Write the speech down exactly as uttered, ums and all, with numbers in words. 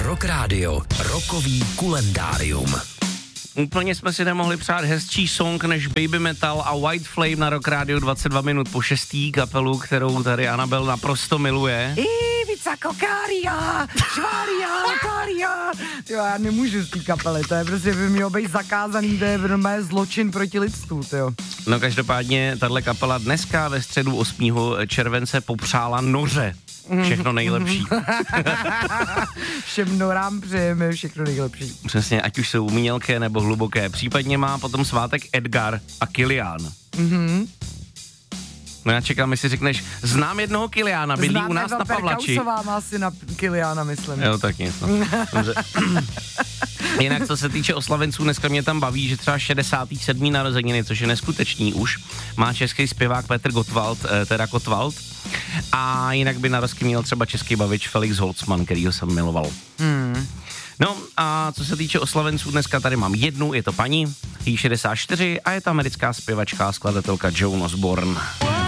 Rock Radio, rokový kulendárium. Úplně jsme si nemohli přát hezčí song než Baby Metal a White Flame na Rock Radio dvacet dva minut po šestý, kapelu, kterou tady Anabel naprosto miluje. Ivica Kokária, Švária, Kária. Jo, já nemůžu z té kapely, to je prostě, by mělo být zakázaný, to je normálně zločin proti lidstvu, jo. No každopádně, tahle kapela dneska ve středu osmého července popřála Noře. Všechno nejlepší. Všem norám přejeme všechno nejlepší. Přesně, ať už jsou umělké nebo hluboké. Případně má potom svátek Edgar a Kilián. Mhm. No já čekám, jestli řekneš, znám jednoho Kiliána, bydlí Znám u nás na Pavlači. Znám má asi na Kiliána, myslím. Jo, tak nic, no. Jinak, co se týče oslavenců, dneska mě tam baví, že třeba šedesátý sedmý narozeniny, což je neskutečný už, má český zpěvák Petr Gottwald, teda Gottwald. A jinak by narozky měl třeba český bavič Felix Holzmann, kterýho jsem miloval. Hmm. No a co se týče oslavenců, dneska tady mám jednu, je to paní, jí šedesát čtyři a je to americká zpěvačka a skladatelka Joan Osborne.